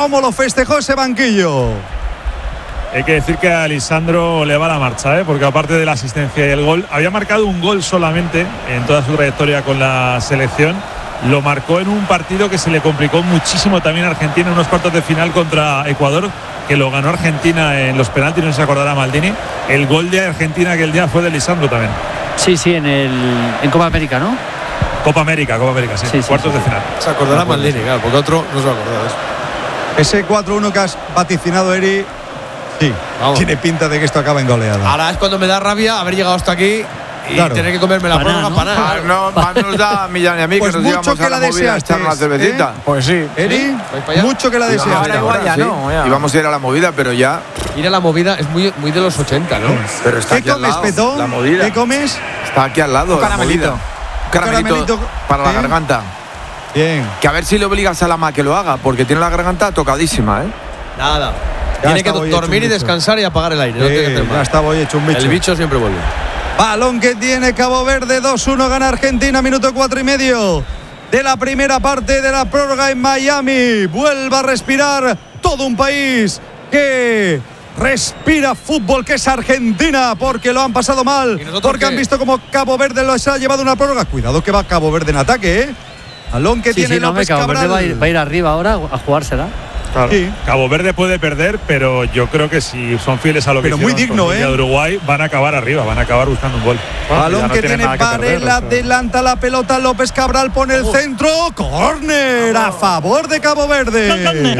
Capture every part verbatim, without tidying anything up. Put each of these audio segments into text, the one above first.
cómo lo festejó ese banquillo. Hay que decir que a Lisandro le va la marcha, ¿eh? Porque aparte de la asistencia y el gol, había marcado un gol solamente en toda su trayectoria con la selección. Lo marcó en un partido que se le complicó muchísimo también a Argentina en unos cuartos de final contra Ecuador, que lo ganó Argentina en los penaltis, no se acordará Maldini. El gol de Argentina aquel día fue de Lisandro también. Sí, sí, en el en Copa América, ¿no? Copa América, Copa América, sí, sí, sí cuartos sí, sí. de final. Se acordará Maldini, claro, porque otro no se va a acordar de eso. Ese cuatro uno que has vaticinado, Eri, sí, vamos, tiene pinta de que esto acaba en goleada. Ahora es cuando me da rabia haber llegado hasta aquí y claro, tener que comerme la prórroga ¿no? para nada. No, más nos da a Millán y a mí pues que nos mucho íbamos que a la la movida a echar una cervecita. ¿eh? Pues sí. Eri, ¿Sí? mucho que la deseaste. Ahora igual ya sí. no. Ya. Íbamos a ir a la movida, pero ya. Ir a la movida es muy, muy de los ochenta, ¿no? Pero está ¿Qué aquí comes, al lado, Petón? la movida. ¿Qué comes? Está aquí al lado. Un caramelito. Un caramelito, caramelito para ¿eh? la garganta. Bien. Que a ver si le obligas a Lama que lo haga, porque tiene la garganta tocadísima, ¿eh? Nada. Ya tiene que dormir y descansar y apagar el aire. Sí, no tiene que hacer más. Ya está, voy hecho un bicho. El bicho siempre vuelve. Balón que tiene Cabo Verde, dos uno gana Argentina, minuto cuatro y medio de la primera parte de la prórroga en Miami. Vuelva a respirar todo un país que respira fútbol, que es Argentina, porque lo han pasado mal, porque qué? han visto como Cabo Verde los ha llevado una prórroga. Cuidado que va Cabo Verde en ataque, ¿eh? Balón que sí, tiene sí, no, López Cabo Cabral. Verde va a, ir, va a ir arriba ahora a jugársela. Claro. Sí. Cabo Verde puede perder, pero yo creo que si son fieles a lo pero que muy digno, ¿eh? de Uruguay, van a acabar arriba, van a acabar buscando un gol. Balón no que tiene Varela, adelanta la pelota, López Cabral pone el uh. centro, córner a favor de Cabo Verde.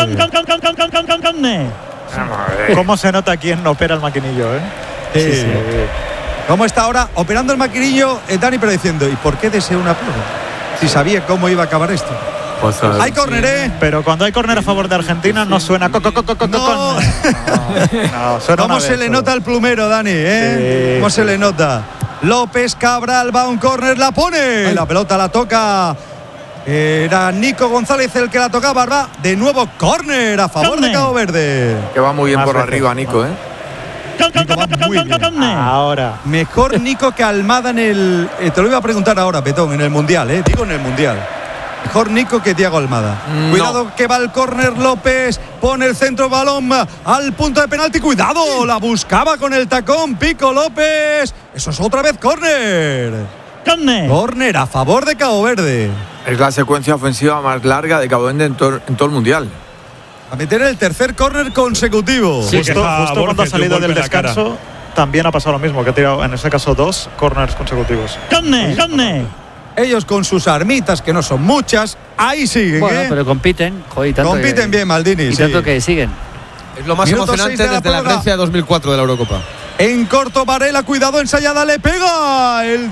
¿Cómo se nota quién no opera el maquinillo, eh? Sí, sí, sí. ¿Cómo está ahora operando el maquinillo, eh, Dani, pero diciendo, ¿y por qué desea una prórroga? Si sabía cómo iba a acabar esto. Pues, uh, hay córner, ¿eh? Pero cuando hay córner a favor de Argentina no suena co, co, co, co, co, no. no, no, suena ¿Cómo se vez, le nota el plumero, Dani? ¿eh? Sí, ¿Cómo sí. se le nota? López Cabral va a un córner, la pone. Ay. La pelota la toca. Era Nico González el que la tocaba. Va de nuevo córner a favor de Cabo Verde. Que va muy bien Más por veces. arriba, Nico, ¿eh? Nico va muy bien. Ahora. Mejor Nico que Almada en el. Eh, te lo iba a preguntar ahora, Petón, en el Mundial, ¿eh? Digo en el Mundial. Mejor Nico que Thiago Almada. No. Cuidado que va el córner López. Pone el centro, balón al punto de penalti. Cuidado, la buscaba con el tacón Pico López. Eso es otra vez córner. Córner. Córner a favor de Cabo Verde. Es la secuencia ofensiva más larga de Cabo Verde en, to en todo el Mundial. A meter el tercer córner consecutivo. Sí, justo, justo cuando ha salido del descanso también ha pasado lo mismo, que ha tirado en ese caso dos córners consecutivos. Córner, córner. Ellos con sus armitas, que no son muchas, ahí siguen. Bueno, ¿eh? pero compiten. Joder, tanto compiten que, bien, Maldini. Y sí. tanto que siguen. Es lo más Minuto emocionante de desde la, la Grecia dos mil cuatro de la Eurocopa. En corto, Varela, cuidado, ensayada, le pega el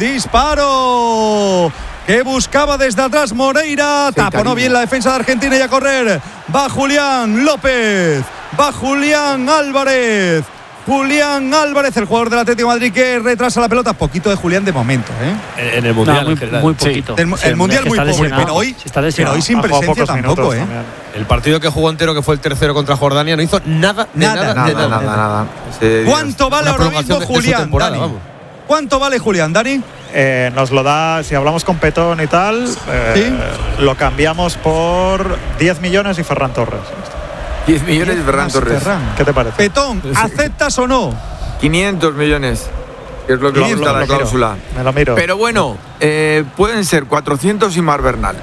disparo que buscaba desde atrás Moreira. Sí, taponó cariño. bien la defensa de Argentina y a correr. Va Julián López, va Julián Álvarez. Julián Álvarez, el jugador del Atlético de Madrid que retrasa la pelota. Poquito de Julián de momento, ¿eh? En, en el Mundial, no, muy, en general. muy poquito. Sí. El, sí, el Mundial muy pobre, pero hoy, pero hoy sin presencia tampoco, ¿eh? También. El partido que jugó entero, que fue el tercero contra Jordania, no hizo nada, de nada, nada, de nada. nada, nada, nada. Sí, ¿Cuánto vale ahora mismo de, Julián, de Dani? ¿Cuánto vale Julián, Dani? Eh, nos lo da, si hablamos con Petón y tal, eh, ¿sí? Lo cambiamos por diez millones y Ferran Torres. diez millones y Ferran Torres. Ferran. ¿Qué te parece? Petón, ¿aceptas o no? quinientos millones, que es lo que va a costar la cláusula. Me lo miro. Pero bueno, eh, pueden ser cuatrocientos y Mar Bernal.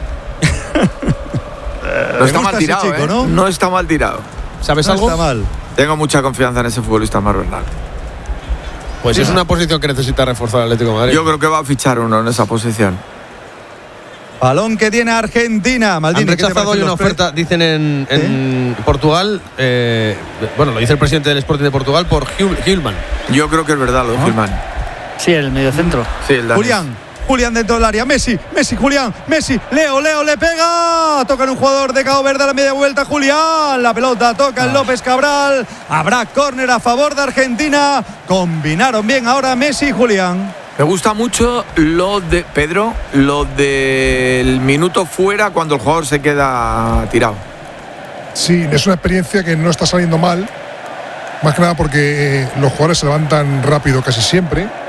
No está mal tirado, chico, ¿eh? ¿no? no está mal tirado. ¿Sabes no algo? Está mal. Tengo mucha confianza en ese futbolista Mar Bernal. Pues sí, es una posición que necesita reforzar el Atlético de Madrid. Yo creo que va a fichar uno en esa posición. Balón que tiene Argentina. Maldini, han rechazado hoy una oferta, dicen en, en ¿Eh? Portugal, eh, bueno, lo dice el presidente del Sporting de Portugal, por Hillman. Yo creo que es verdad lo de ¿no? Hillman. Sí, el mediocentro. Sí, el Julián, Julián dentro del área. Messi, Messi, Julián, Messi. Leo, Leo le pega. Toca en un jugador de Cabo Verde a la media vuelta. Julián, la pelota toca en ah. López Cabral. Habrá córner a favor de Argentina. Combinaron bien ahora Messi y Julián. Me gusta mucho lo de Pedro, lo del minuto fuera cuando el jugador se queda tirado. Sí, es una experiencia que no está saliendo mal, más que nada porque eh, los jugadores se levantan rápido casi siempre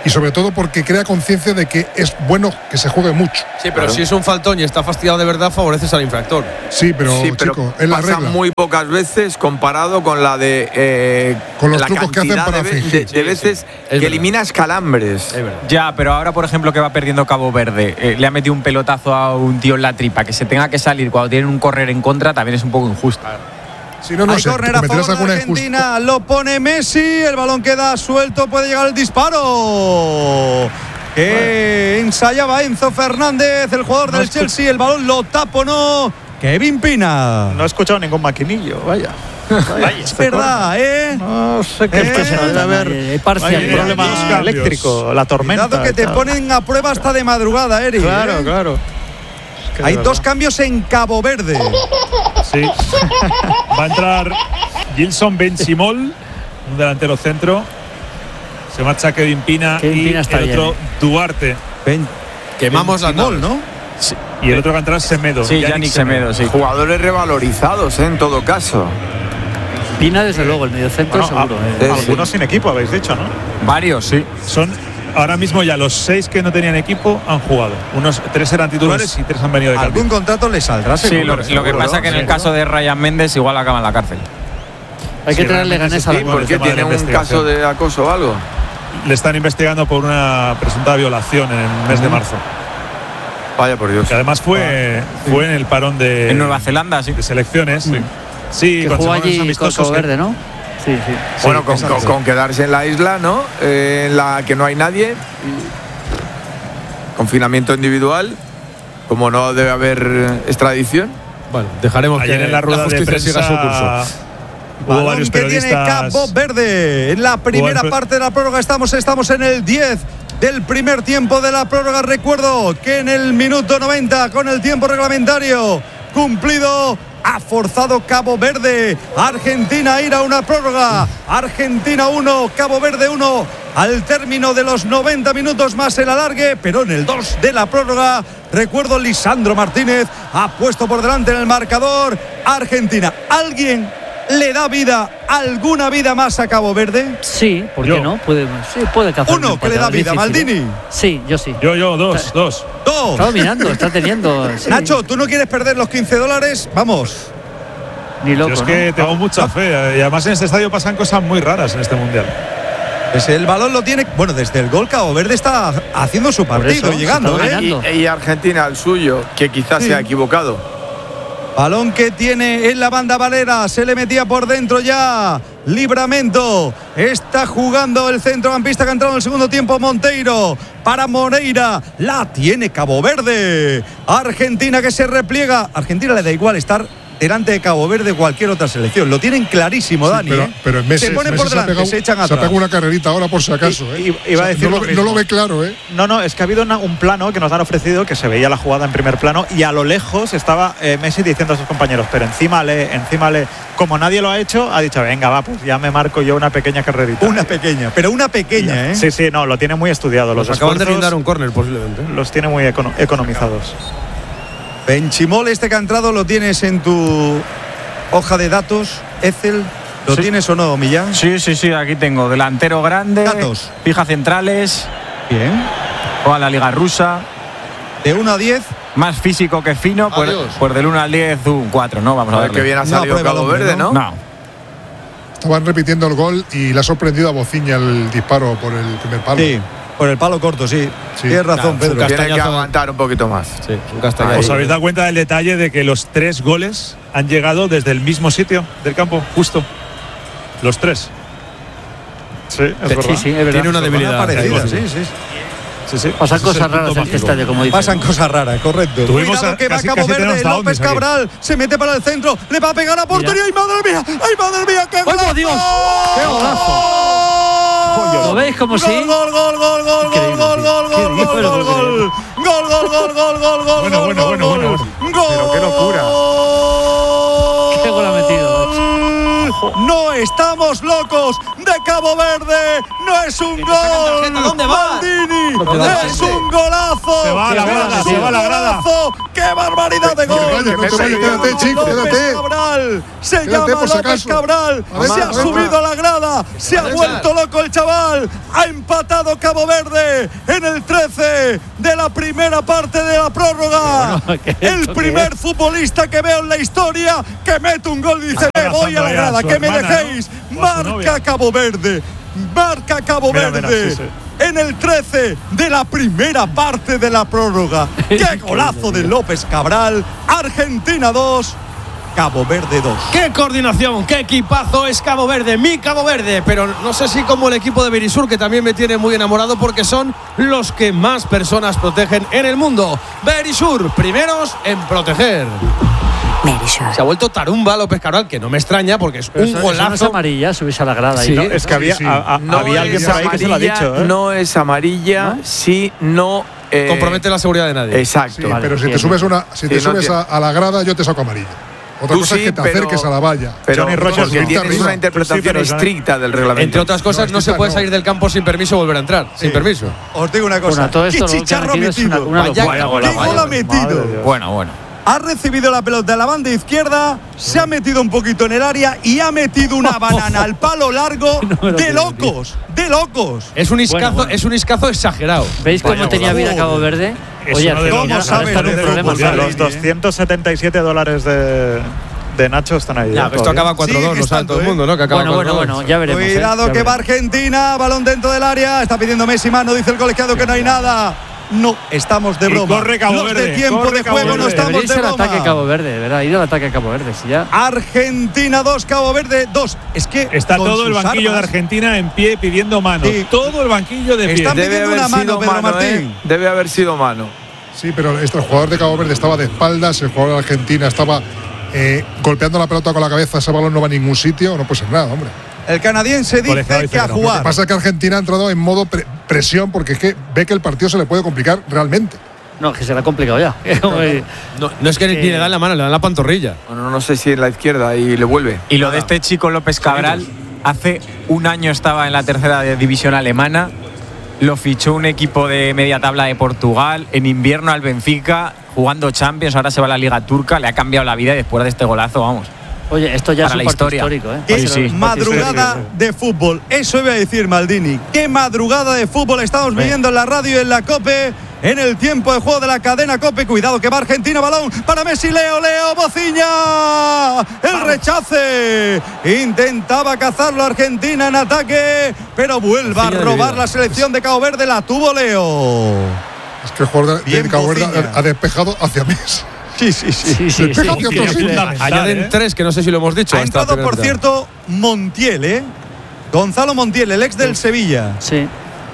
y sobre todo porque crea conciencia de que es bueno que se juegue mucho. Sí, pero claro. si es un faltón y está fastidiado de verdad, favoreces al infractor. Sí, pero, sí, pero chico, es la regla. Pasa muy pocas veces comparado con la de eh, con los trucos que hacen para de, fingir. de, de sí, veces sí. que eliminas calambres. Ya, pero ahora, por ejemplo, que va perdiendo Cabo Verde, eh, le ha metido un pelotazo a un tío en la tripa, que se tenga que salir cuando tienen un correr en contra, también es un poco injusto. Si no, no Hay sé, córner a favor de Argentina, lo pone Messi, el balón queda suelto, puede llegar el disparo. Que ensayaba Enzo Fernández, el jugador no del Chelsea, el balón lo taponó Kevin Pina. No he escuchado ningún maquinillo, vaya. Vaya, es verdad, ¿eh? No sé qué eh, se debe haber. Hay parcial, un problema eléctrico, la tormenta. Cuidado que te ponen a prueba hasta de madrugada, Eric. Claro, ¿eh? claro. Es Hay dos cambios en Cabo Verde. Sí. Va a entrar Gilson Benchimol, un delantero centro. Se marcha Kevin Pina Kevin y Pina está el bien, otro eh. Duarte. Ben, Quemamos la Benchimol, ¿no? Sí. Y el otro que va a entrar Semedo. Sí, Yannick Semedo, sí. Jugadores revalorizados, ¿eh? En todo caso. Pina, desde luego, el mediocentro Bueno, seguro. a, eh. algunos sin equipo, habéis dicho, ¿no? Varios, sí. Son ahora mismo ya los seis que no tenían equipo han jugado. Unos tres eran titulares pues, y tres han venido de cambio. Algún contrato le saldrá. Sí, seguro, lo, seguro, lo que pasa es que en el caso de Ryan Méndez igual acaba en la cárcel. Hay que Sí, traerle realmente ganas a sí, la por ¿Por el qué tema de tiene la un investigación. caso de acoso o algo? Le están investigando por una presunta violación en el mes de marzo. Vaya por Dios. Que además fue, Ah, fue en el parón de, En Nueva Zelanda, sí. de selecciones. Sí, sí que con jugó semanas allí con amistosos, Cabo sí. Verde, ¿no? Sí, sí. Bueno, Sí, con, exacto. con- con quedarse en la isla, ¿no? Eh, en la que no hay nadie. Confinamiento individual. Como no debe haber extradición. Bueno, dejaremos Ayer que en la rueda de justicia prensa siga su curso. hubo Balón varios que tiene periodistas. Cabo Verde. En la primera Hubo- parte de la prórroga estamos, estamos en el diez del primer tiempo de la prórroga. Recuerdo que en el minuto noventa, con el tiempo reglamentario cumplido, ha forzado Cabo Verde. Argentina a ir a una prórroga. Argentina uno, Cabo Verde uno. Al término de los noventa minutos más el alargue, pero en el dos de la prórroga, recuerdo, Lisandro Martínez ha puesto por delante en el marcador Argentina. ¿Alguien le da vida, alguna vida más a Cabo Verde? Sí, ¿por Yo. qué no? Puede, sí, puede cazar un Uno que empate, le da es vida, difícil, Maldini. ¿eh? Sí, yo sí. Yo, yo, dos, dos. Dos. Está dominando, está teniendo. Sí. Nacho, ¿tú no quieres perder los quince dólares? Vamos. Ni loco, Yo es ¿no? que tengo mucha no. fe. Y además en este estadio pasan cosas muy raras en este mundial. Pues el balón lo tiene. Bueno, desde el gol Cabo Verde está haciendo su partido, eso, llegando, se está ¿eh? ganando. Y, y Argentina al suyo, que quizás Sí. se ha equivocado. Balón que tiene en la banda Valera, se le metía por dentro ya. Libramento, está jugando el centrocampista que ha entrado en el segundo tiempo, Monteiro. Para Moreira, la tiene Cabo Verde. Argentina que se repliega. Argentina le da igual estar delante de Cabo Verde cualquier otra selección. Lo tienen clarísimo, Sí, Dani. pero, ¿eh? pero en Messi, se ponen Messi por se ha delante, pegado- se echan se ha atrás. pegado una carrerita ahora por si acaso, ¿eh? I- i- iba a decir no, lo lo, mismo. no lo ve claro, ¿eh? No, no, es que ha habido una- un plano que nos han ofrecido que se veía la jugada en primer plano y a lo lejos estaba eh, Messi diciendo a sus compañeros, pero encima le, encima le, como nadie lo ha hecho, ha dicho, venga, va, pues ya me marco yo una pequeña carrerita. Una pequeña, pero una pequeña, ¿eh? Sí, sí, no, lo tiene muy estudiado. Los Los acaban de esfuerzos brindar un córner posiblemente. los tiene muy econo- economizados. Benchimol, este que ha entrado, lo tienes en tu hoja de datos, Excel. ¿Lo Sí. tienes o no, Millán? Sí, sí, sí, aquí tengo delantero grande, Datos. fija centrales, Bien. juega la liga rusa, De uno a diez. más físico que fino, pues, Adiós. pues del uno al diez un cuatro, ¿no? Vamos a A ver ver qué bien ha No salido aprueba el Cabo hombre, Verde, ¿no? ¿no? No, Estaban repitiendo el gol y le ha sorprendido a Bociña el disparo por el primer palo. Sí, por el palo corto, sí. Sí. Tienes razón, Claro, fue un Pedro. Tiene que Castañazo. aguantar un poquito más. Sí, un castañazo. ¿Os habéis dado cuenta del detalle de que los tres goles han llegado desde el mismo sitio del campo? Justo. Los tres. Sí, es verdad. Sí, sí, es verdad. Tiene una debilidad. Parecida, Sí, sí, sí. Sí, sí. Pasan Ese es el cosas punto raras en mágico. este estadio, como dice. Pasan cosas raras, correcto. Tuvimos Cuidado a- que va casi- Cabo casi Verde, tenemos a López Ondes aquí. Cabral se mete para el centro, le va a pegar a portería. ¡Ay, madre mía! ¡Ay, madre mía! ¡Qué ¡Ay, por Dios! ¡Qué golazo! ¿Lo veis como sí? Gol, gol, gol, gol, gol, Increíble, gol, sí. gol, Qué gol, bien, gol, pero gol, qué gol, gol, gol, gol, gol, gol, gol, Bueno, gol, bueno, gol, bueno, gol. bueno. Gol. Pero qué locura. Qué gol ha metido. No estamos locos de Cabo Verde. No es un gol. ¿Dónde va? Maldini. ¿Dónde va? Es un golazo. Se va a la Es grada, un se va a la grada. golazo ¡Qué barbaridad de gol! Vaya, no te vayas, quédate, chico, López quédate. Cabral, se Quédate, llama por si López acaso. Cabral, Adentro, se ha adentro. subido a la grada, se ha vuelto loco el chaval, ha empatado Cabo Verde en el trece de la primera parte de la prórroga. Bueno, ¿qué el esto primer qué es? futbolista que veo en la historia que mete un gol y dice, me voy a la grada, que me dejéis. Marca Cabo Verde, marca Cabo Mira, Verde. mira, sí, sí. En el trece de la primera parte de la prórroga. ¡Qué golazo de López Cabral! Argentina dos, Cabo Verde dos. ¡Qué coordinación! ¡Qué equipazo es Cabo Verde! Mi Cabo Verde, pero no sé si como el equipo de Berisur, que también me tiene muy enamorado porque son los que más personas protegen en el mundo. Berisur, primeros en proteger. Se ha vuelto tarumba López Cabral, que no me extraña porque es Pero un eso, eso no es golazo. amarilla, subirse a la grada. Sí, ahí, ¿no? Es que había, sí. a- a- No había alguien es por ahí que se lo ha amarilla, dicho. ¿eh? No es amarilla, ¿No? si no. eh, Compromete la seguridad de nadie. Exacto. Sí, Vale, pero si bien, te subes, una, si te Sí, no subes a, entiendo. a la grada, yo te saco amarilla. Otra Tú cosa sí, es que te pero- acerques a la valla. Pero Johnny Rogers, porque viste tienes arriba. una interpretación Sí, pero Johnny- estricta del reglamento. Entre otras cosas, No, no, se estricta puede no. salir del campo sin permiso y volver a entrar. Sin permiso. Os digo una cosa. Bueno, todo esto ¡Qué lo que ha chicharro metido es una, metido! una Vaya locura. gol, ¡Qué vaya gol ha gol. metido! Bueno, bueno. Ha recibido la pelota de la banda izquierda, se ha metido un poquito en el área y ha metido una banana al palo largo No me lo de creo, locos, de locos. Es un iscazo, bueno. es un iscazo exagerado. ¿Veis cómo Vaya tenía vida golazo. Cabo Verde? Es Oye, uno de los- Argentina ¿Cómo ahora sabes está en de un fútbol, problema. O sea, Vale, los doscientos setenta y siete dólares de, de Nacho están ahí. Ya, ¿eh? esto Todavía. acaba cuatro dos, Sigue lo sabe estando, todo el ¿eh? mundo, ¿no? Que acaba Bueno, bueno, cuatro dos. bueno, ya veremos. ¿eh? Cuidado Ya que va veremos. Argentina, balón dentro del área, está pidiendo Messi mano, dice el colegiado que no hay nada. No, estamos de Y broma. corre Cabo Los Verde, de tiempo corre de Cabo juego no Verde. estamos Debería de ser broma. ataque Cabo Verde, ¿verdad? Ir al ataque Cabo Verde. Si ya. Argentina dos, Cabo Verde dos. Es que Está con todo el sus banquillo de armas, Argentina en pie pidiendo mano. Sí. Todo el banquillo de pie. Están Debe pidiendo haber una mano, sido Pedro mano, Martín. ¿eh? Debe haber sido mano. Sí, pero este, el jugador de Cabo Verde estaba de espaldas, el jugador de Argentina estaba eh, golpeando la pelota con la cabeza, ese balón no va a ningún sitio, no puede ser nada, hombre. El canadiense Colegiado dice dice que a que no. Lo que jugar. pasa es que Argentina ha entrado en modo pre- presión porque es que ve que el partido se le puede complicar realmente. No, que se le ha complicado ya. No, no es que ni le dan la mano, le dan la pantorrilla. Bueno, no sé si en la izquierda y le vuelve. Y lo de este chico López Cabral, hace un año estaba en la tercera división alemana, lo fichó un equipo de media tabla de Portugal, en invierno al Benfica, jugando Champions, ahora se va a la Liga Turca, le ha cambiado la vida y después de este golazo, vamos. Oye, esto ya Para es la un partido historia. histórico, ¿eh? Qué Va a ser sí. un partido madrugada histórico. de fútbol. Eso iba a decir Maldini. Qué madrugada de fútbol estamos viviendo en la radio y en la COPE. En el tiempo de juego de la cadena COPE. Cuidado que va Argentina. Balón para Messi. Leo, Leo, Bociña. El rechace. Intentaba cazarlo Argentina en ataque. Pero vuelve a Bociña de robar vida. la selección de Cabo Verde. La tuvo Leo. Es que el jugador de, Bien, de Cabo Verde Bociña. ha, ha despejado hacia Messi. Sí, sí, sí. Sí, sí, Despega sí. hacia otro sitio. fundamental, Añaden ¿eh? tres, que no sé si lo hemos dicho. Ha hasta la entrado, por primera mitad. cierto, Montiel, ¿eh? Gonzalo Montiel, el ex del Sevilla. Sí.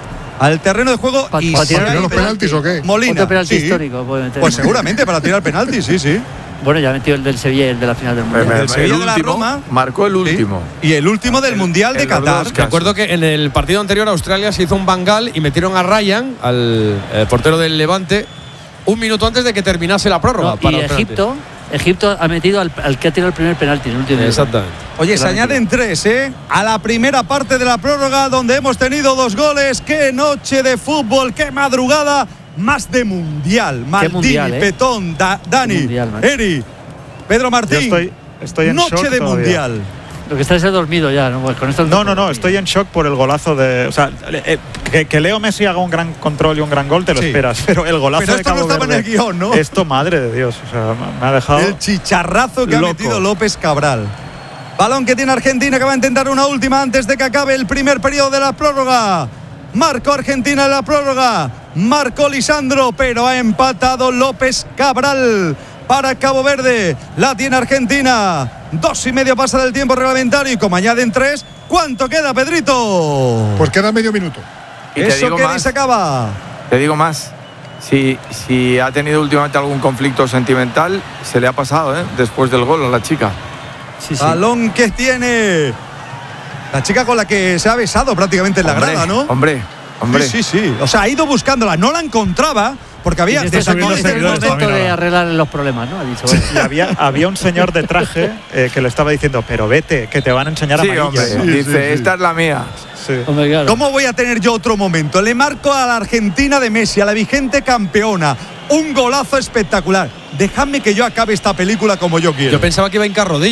Al terreno de juego Pa- y pa si tirar hay los penaltis o qué? Molina. Otro penalti sí. histórico. puede meter. Pues seguramente para tirar penaltis, sí, sí. Bueno, ya ha metido el del Sevilla y el de la final del Mundial. El El Sevilla de la último, Roma. marcó el último. Sí. Y el último del Mundial de en los Qatar. dos casos. Recuerdo que en el partido anterior Australia se hizo un bangal y metieron a Ryan, al eh, portero del Levante, un minuto antes de que terminase la prórroga. No, para y los penaltis. Egipto, Egipto ha metido al, al que ha tirado el primer penalti en el último minuto. Exactamente. Oye, se Lo ha metido. añaden tres, ¿eh? A la primera parte de la prórroga donde hemos tenido dos goles. ¡Qué noche de fútbol! ¡Qué madrugada! Más de Mundial. Maldini, mundial, ¿eh? Petón, Da- Dani, Mundial, macho. Eri, Pedro Yo Martín. estoy, estoy en noche shock de todavía. Mundial. Lo que está es dormido ya, ¿no? Pues con esto No, no, no, estoy en shock por el golazo de. O sea, eh, que, que Leo Messi haga un gran control y un gran gol, te lo Sí. esperas. Pero el golazo Pero de esto no Cabo estaba en Verde, el guión, ¿no? Esto, madre de Dios. O sea, me ha dejado. El chicharrazo que ha Loco. metido López Cabral. Balón que tiene Argentina, que va a intentar una última antes de que acabe el primer periodo de la prórroga. Marcó Argentina en la prórroga. Marcó Lisandro, pero ha empatado López Cabral para Cabo Verde. La tiene Argentina. Dos y medio pasa del tiempo reglamentario y como añaden tres, ¿cuánto queda, Pedrito? Pues queda medio minuto. Y te Eso digo que ni más. se acaba. Te digo más. Si, si ha tenido últimamente algún conflicto sentimental, se le ha pasado, ¿eh? Después del gol a la chica. Sí, sí. Balón que tiene la chica con la que se ha besado prácticamente en la Hombre, grada, ¿no? Hombre, hombre. Sí, sí, sí. O sea, ha ido buscándola, no la encontraba porque había Y este es el desacones momento- en el el seguidores momento también de ahora. arreglar los problemas, ¿no? Ha dicho, bueno. Y había, había un señor de traje eh, que le estaba diciendo, pero vete, que te van a enseñar Sí, amarillas. hombre. Dice, esta es la mía. Sí. Hombre, claro. ¿Cómo voy a tener yo otro momento? Le marco a la Argentina de Messi, a la vigente campeona. Un golazo espectacular. Dejadme que yo acabe esta película como yo quiero. Yo pensaba que iba a hincar rodillas.